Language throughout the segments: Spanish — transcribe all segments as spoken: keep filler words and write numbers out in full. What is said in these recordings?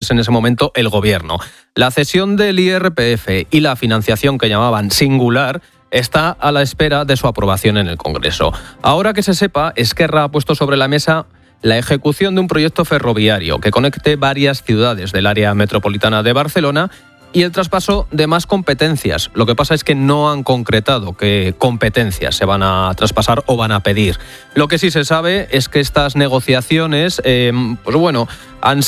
en ese momento el gobierno. La cesión del I R P F y la financiación que llamaban singular está a la espera de su aprobación en el Congreso. Ahora que se sepa, Esquerra ha puesto sobre la mesa la ejecución de un proyecto ferroviario que conecte varias ciudades del área metropolitana de Barcelona y el traspaso de más competencias. Lo que pasa es que no han concretado qué competencias se van a traspasar o van a pedir. Lo que sí se sabe es que estas negociaciones, eh, pues bueno, han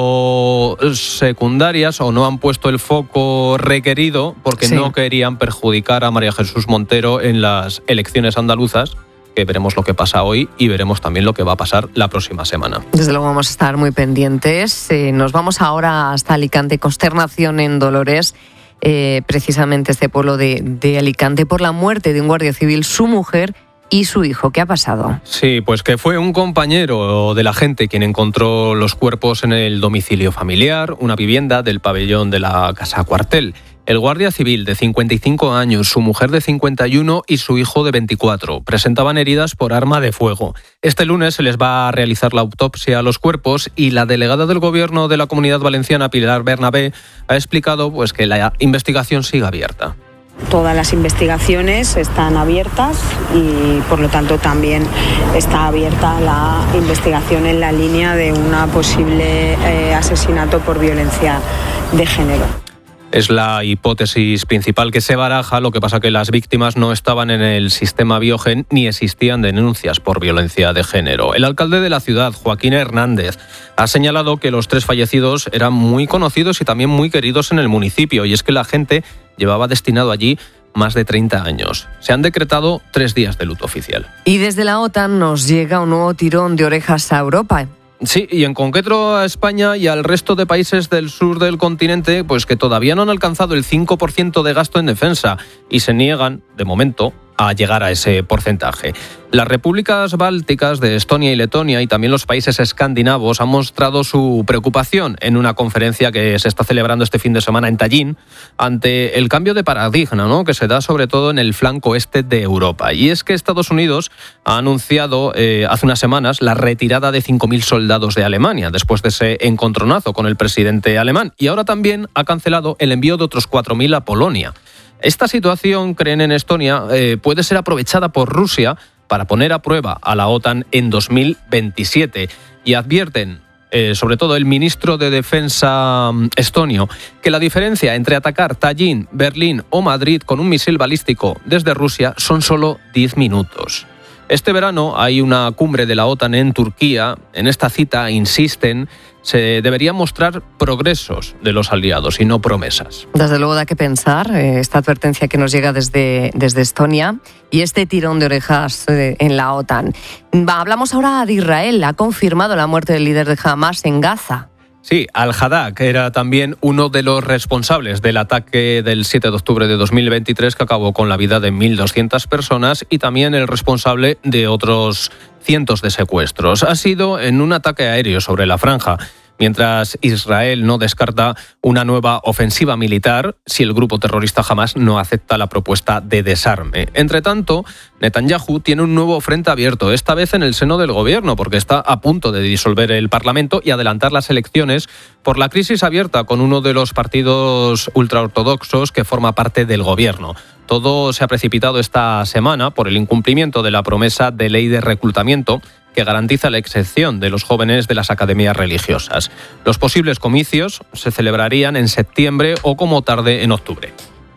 sido secundarias o no han puesto el foco requerido porque sí. no querían perjudicar a María Jesús Montero en las elecciones andaluzas, que veremos lo que pasa hoy y veremos también lo que va a pasar la próxima semana. Desde luego vamos a estar muy pendientes. Eh, nos vamos ahora hasta Alicante. Consternación en Dolores, eh, precisamente este pueblo de, de Alicante, por la muerte de un guardia civil, su mujer y su hijo. ¿Qué ha pasado? Sí, pues que fue un compañero de la gente quien encontró los cuerpos en el domicilio familiar, una vivienda del pabellón de la Casa Cuartel. El guardia civil de cincuenta y cinco años, su mujer de cincuenta y uno y su hijo de veinticuatro presentaban heridas por arma de fuego. Este lunes se les va a realizar la autopsia a los cuerpos y la delegada del Gobierno de la Comunidad Valenciana, Pilar Bernabé, ha explicado pues, que la investigación sigue abierta. Todas las investigaciones están abiertas y por lo tanto también está abierta la investigación en la línea de un posible eh, asesinato por violencia de género. Es la hipótesis principal que se baraja, lo que pasa que las víctimas no estaban en el sistema Biogen ni existían denuncias por violencia de género. El alcalde de la ciudad, Joaquín Hernández, ha señalado que los tres fallecidos eran muy conocidos y también muy queridos en el municipio, y es que la gente llevaba destinado allí más de treinta años. Se han decretado tres días de luto oficial. Y desde la OTAN nos llega un nuevo tirón de orejas a Europa. Sí, y en concreto a España y al resto de países del sur del continente, pues que todavía no han alcanzado el cinco por ciento de gasto en defensa y se niegan, de momento, a llegar a ese porcentaje. Las repúblicas bálticas de Estonia y Letonia y también los países escandinavos han mostrado su preocupación en una conferencia que se está celebrando este fin de semana en Tallinn ante el cambio de paradigma, ¿no?, que se da sobre todo en el flanco este de Europa. Y es que Estados Unidos ha anunciado eh, hace unas semanas la retirada de cinco mil soldados de Alemania después de ese encontronazo con el presidente alemán, y ahora también ha cancelado el envío de otros cuatro mil a Polonia. Esta situación, creen en Estonia, eh, puede ser aprovechada por Rusia para poner a prueba a la OTAN en dos mil veintisiete. Y advierten, eh, sobre todo el ministro de Defensa estonio, que la diferencia entre atacar Tallinn, Berlín o Madrid con un misil balístico desde Rusia son solo diez minutos. Este verano hay una cumbre de la OTAN en Turquía. En esta cita insisten, se deberían mostrar progresos de los aliados y no promesas. Desde luego da que pensar eh, esta advertencia que nos llega desde, desde Estonia y este tirón de orejas eh, en la OTAN. Va, hablamos ahora de Israel. Ha confirmado la muerte del líder de Hamas en Gaza. Sí, Al-Haddad, que era también uno de los responsables del ataque del siete de octubre de dos mil veintitrés que acabó con la vida de mil doscientas personas y también el responsable de otros cientos de secuestros. Ha sido en un ataque aéreo sobre la franja, mientras Israel no descarta una nueva ofensiva militar si el grupo terrorista Hamas no acepta la propuesta de desarme. Entre tanto, Netanyahu tiene un nuevo frente abierto, esta vez en el seno del gobierno, porque está a punto de disolver el Parlamento y adelantar las elecciones por la crisis abierta con uno de los partidos ultraortodoxos que forma parte del gobierno. Todo se ha precipitado esta semana por el incumplimiento de la promesa de ley de reclutamiento que garantiza la excepción de los jóvenes de las academias religiosas. Los posibles comicios se celebrarían en septiembre o como tarde en octubre.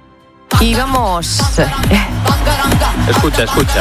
Y vamos... Escucha, escucha.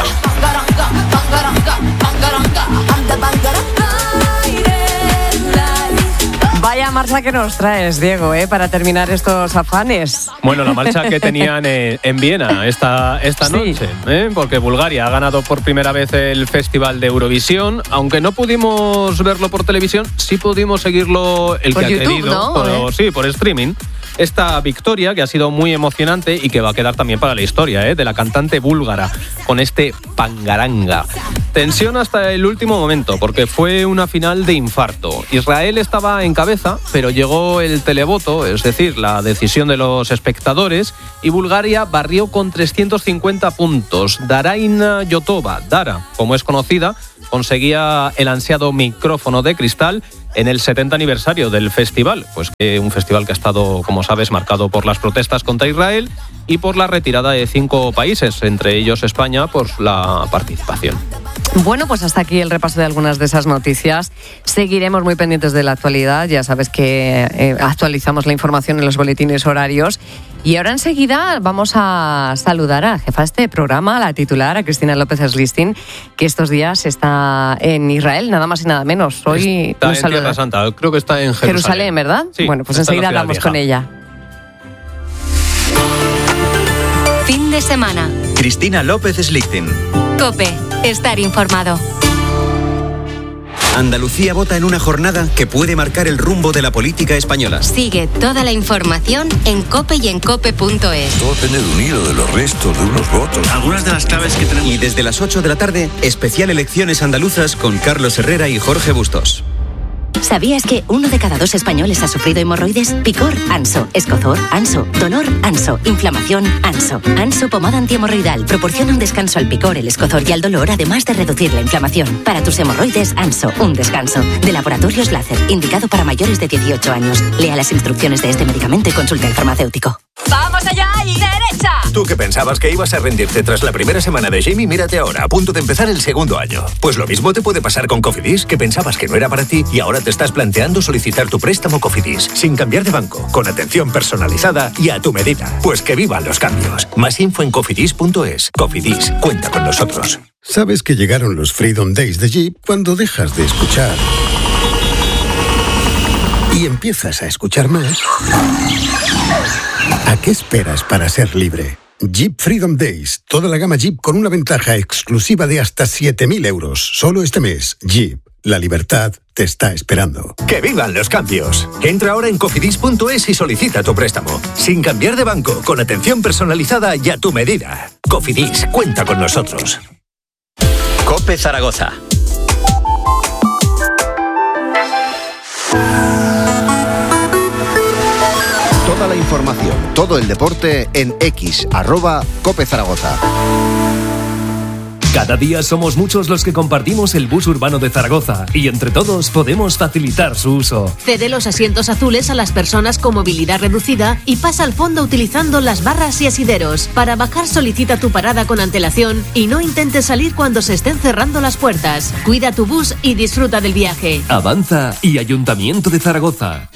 Vaya marcha que nos traes, Diego, ¿eh? Para terminar estos afanes. Bueno, la marcha que tenían en, en Viena esta, esta noche, sí. ¿eh? Porque Bulgaria ha ganado por primera vez el Festival de Eurovisión. Aunque no pudimos verlo por televisión, sí pudimos seguirlo el por que YouTube, ha querido, ¿no? por, sí, por streaming. Esta victoria que ha sido muy emocionante y que va a quedar también para la historia, ¿eh? De la cantante búlgara con este Pangaranga. Tensión hasta el último momento porque fue una final de infarto. Israel estaba en cabeza, pero llegó el televoto, es decir, la decisión de los espectadores, y Bulgaria barrió con trescientos cincuenta puntos. Daraina Yotova, Dara, como es conocida, conseguía el ansiado micrófono de cristal en el setenta aniversario del festival, pues que un festival que ha estado, como sabes, marcado por las protestas contra Israel y por la retirada de cinco países, entre ellos España, por la participación. Bueno, pues hasta aquí el repaso de algunas de esas noticias. Seguiremos muy pendientes de la actualidad. Ya sabes que eh, actualizamos la información en los boletines horarios. Y ahora enseguida vamos a saludar a la jefa de este programa, a la titular, a Cristina López Slistin, que estos días está en Israel, nada más y nada menos. Hoy está en Tierra Santa, creo que está en Jerusalén. Jerusalén, ¿verdad? Sí, bueno, pues enseguida hablamos con ella. Fin de semana. Cristina López Slistin. COPE. Estar informado. Andalucía vota en una jornada que puede marcar el rumbo de la política española. Sigue toda la información en COPE y en cope punto es. Todo depende de un hilo de los restos de unos votos. Algunas de las claves que tenemos. Y desde las ocho de la tarde, especial Elecciones Andaluzas con Carlos Herrera y Jorge Bustos. ¿Sabías que uno de cada dos españoles ha sufrido hemorroides? Picor, Anso. Escozor, Anso. Dolor, Anso. Inflamación, Anso. Anso pomada antihemorroidal proporciona un descanso al picor, el escozor y al dolor, además de reducir la inflamación. Para tus hemorroides, Anso, un descanso. De Laboratorios Láser, indicado para mayores de dieciocho años. Lea las instrucciones de este medicamento y consulte al farmacéutico. ¡Vamos allá y derecha! Tú que pensabas que ibas a rendirte tras la primera semana de Jamie, mírate ahora, a punto de empezar el segundo año. Pues lo mismo te puede pasar con Cofidis, que pensabas que no era para ti y ahora te estás planteando solicitar tu préstamo Cofidis, sin cambiar de banco, con atención personalizada y a tu medida. Pues que vivan los cambios. Más info en cofidis punto es. Cofidis, cuenta con nosotros. ¿Sabes que llegaron los Freedom Days de Jeep cuando dejas de escuchar y empiezas a escuchar más? ¿A qué esperas para ser libre? Jeep Freedom Days. Toda la gama Jeep con una ventaja exclusiva de hasta siete mil euros. Solo este mes. Jeep. La libertad te está esperando. ¡Que vivan los cambios! Entra ahora en cofidis punto es y solicita tu préstamo. Sin cambiar de banco, con atención personalizada y a tu medida. Cofidis, cuenta con nosotros. COPE Zaragoza. Toda la información, todo el deporte en X, arroba COPE Zaragoza. Cada día somos muchos los que compartimos el bus urbano de Zaragoza y entre todos podemos facilitar su uso. Cede los asientos azules a las personas con movilidad reducida y pasa al fondo utilizando las barras y asideros. Para bajar solicita tu parada con antelación y no intentes salir cuando se estén cerrando las puertas. Cuida tu bus y disfruta del viaje. Avanza y Ayuntamiento de Zaragoza.